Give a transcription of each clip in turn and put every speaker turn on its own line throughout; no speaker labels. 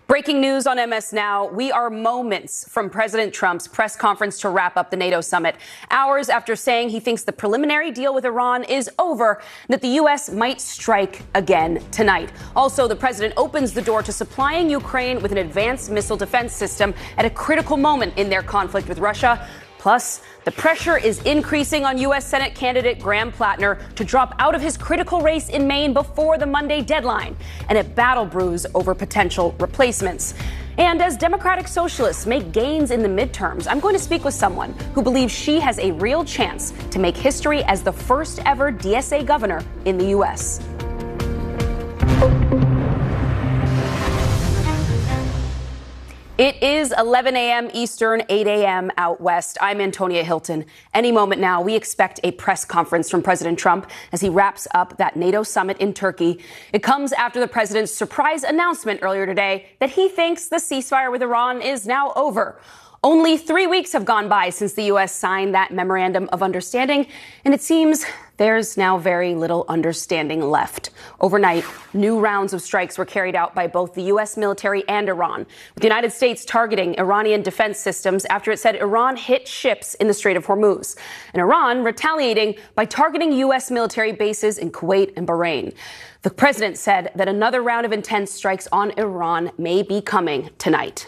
Breaking news on MS Now. We are moments from President Trump's press conference to wrap up the NATO summit. Hours after saying he thinks the preliminary deal with Iran is over, and that the U.S. might strike again tonight. Also, the president opens the door to supplying Ukraine with an advanced missile defense system at a critical moment in their conflict with Russia. Plus, the pressure is increasing on U.S. Senate candidate Graham Plattner to drop out of his critical race in Maine before the Monday deadline, and a battle brews over potential replacements. And as Democratic Socialists make gains in the midterms, I'm going to speak with someone who believes she has a real chance to make history as the first ever DSA governor in the U.S. It is 11 a.m. Eastern, 8 a.m. out west. I'm Antonia Hilton. Any moment now, we expect a press conference from President Trump as he wraps up that NATO summit in Turkey. It comes after the president's surprise announcement earlier today that he thinks the ceasefire with Iran is now over. Only 3 weeks have gone by since the U.S. signed that memorandum of understanding, and it seems there's now very little understanding left. Overnight, new rounds of strikes were carried out by both the U.S. military and Iran, with the United States targeting Iranian defense systems after it said Iran hit ships in the Strait of Hormuz, and Iran retaliating by targeting U.S. military bases in Kuwait and Bahrain. The president said that another round of intense strikes on Iran may be coming tonight.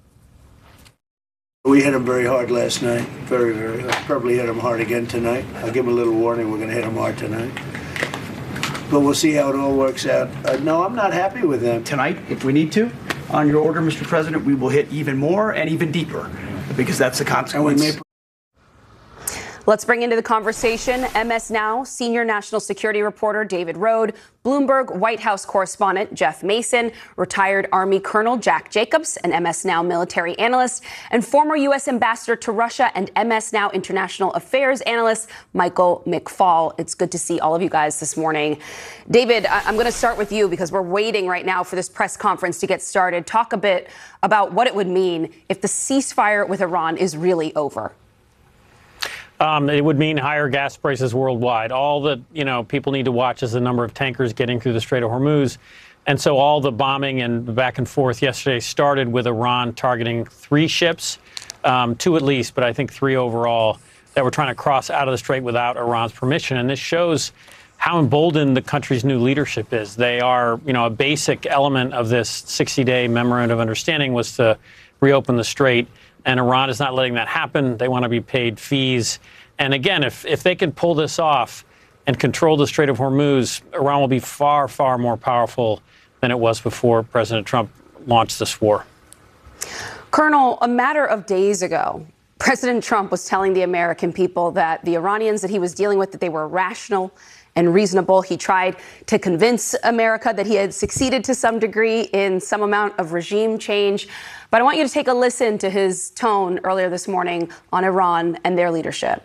We hit them very hard last night, very, very hard. Probably hit them hard again tonight. I'll give them a little warning, we're going to hit them hard tonight. But we'll see how it all works out. No, I'm not happy with them.
Tonight, if we need to, on your order, Mr. President, we will hit even more and even deeper, because that's the consequence.
Let's bring into the conversation MS Now senior national security reporter David Rohde, Bloomberg White House correspondent Jeff Mason, retired Army Colonel Jack Jacobs, an MS Now military analyst, and former U.S. ambassador to Russia and MS Now international affairs analyst Michael McFaul. It's good to see all of you guys this morning. David, I'm going to start with you because we're waiting right now for this press conference to get started. Talk a bit about what it would mean if the ceasefire with Iran is really over.
It would mean higher gas prices worldwide. All that, people need to watch is the number of tankers getting through the Strait of Hormuz. And so all the bombing and back and forth yesterday started with Iran targeting 3 ships, 2 at least, but I think 3 overall, that were trying to cross out of the strait without Iran's permission. And this shows how emboldened the country's new leadership is. They are, a basic element of this 60-day memorandum of understanding was to reopen the strait. And Iran is not letting that happen. They want to be paid fees. And again, if they can pull this off and control the Strait of Hormuz, Iran will be far, far more powerful than it was before President Trump launched this war.
Colonel, a matter of days ago, President Trump was telling the American people that the Iranians that he was dealing with, that they were rational and reasonable. He tried to convince America that he had succeeded to some degree in some amount of regime change. But I want you to take a listen to his tone earlier this morning on Iran and their leadership.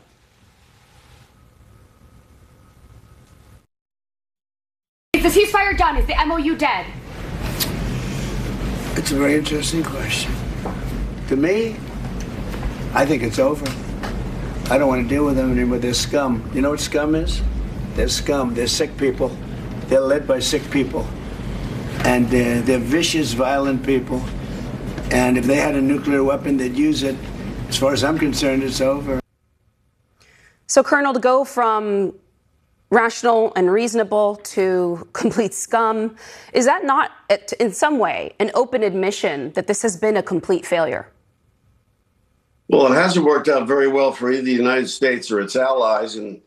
Is the ceasefire done? Is the MOU dead?
It's a very interesting question. To me, I think it's over. I don't want to deal with them anymore. They're scum. You know what scum is? They're scum. They're sick people. They're led by sick people. And they're vicious, violent people. And if they had a nuclear weapon, they'd use it. As far as I'm concerned, it's over.
So, Colonel, to go from rational and reasonable to complete scum, is that not, in some way, an open admission that this has been a complete failure?
Well, it hasn't worked out very well for either the United States or its allies. And